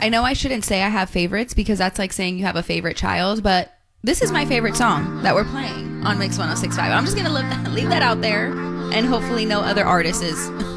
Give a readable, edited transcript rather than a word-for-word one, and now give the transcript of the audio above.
I know I shouldn't say I have favorites because that's like saying you have a favorite child, but this is my favorite song that we're playing on Mix 106.5. I'm just going to leave that out there, and hopefully no other artists is